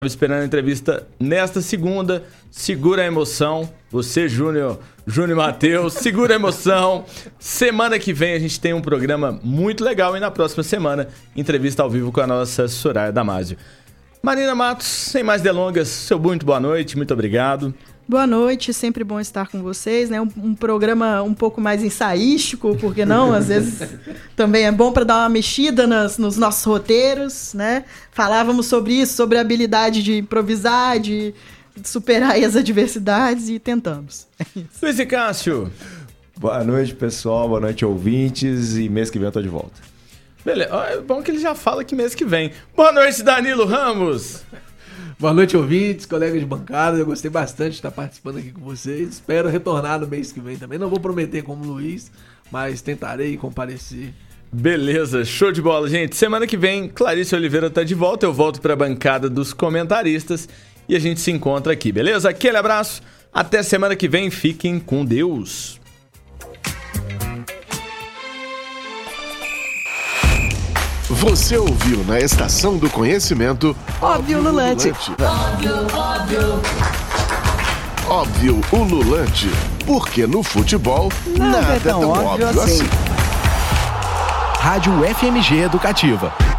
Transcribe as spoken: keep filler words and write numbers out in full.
Esperando a entrevista nesta segunda. Segura a emoção. Você, Júnior, Júnior Matheus, segura a emoção. Semana que vem a gente tem um programa muito legal e na próxima semana, entrevista ao vivo com a nossa Soraya Damasio. Marina Matos, sem mais delongas, seu muito boa noite, muito obrigado. Boa noite, sempre bom estar com vocês, né? Um, um programa um pouco mais ensaístico, por que não? Às vezes também é bom para dar uma mexida nas, nos nossos roteiros, né? Falávamos sobre isso, sobre a habilidade de improvisar, de superar aí as adversidades e tentamos. É isso. Luiz e Cássio. Boa noite, pessoal, boa noite, ouvintes, e mês que vem eu tô de volta. Beleza, é bom que ele já fala que mês que vem. Boa noite, Danilo Ramos. Boa noite, ouvintes, colegas de bancada. Eu gostei bastante de estar participando aqui com vocês. Espero retornar no mês que vem também. Não vou prometer como o Luiz, mas tentarei comparecer. Beleza, show de bola, gente. Semana que vem, Clarice Oliveira tá de volta. Eu volto para a bancada dos comentaristas e a gente se encontra aqui, beleza? Aquele abraço. Até semana que vem. Fiquem com Deus. Você ouviu na Estação do Conhecimento Óbvio Ululante. Óbvio, óbvio. Óbvio Ululante. Porque no futebol nada, nada é tão, tão óbvio assim. assim. Rádio F M G Educativa.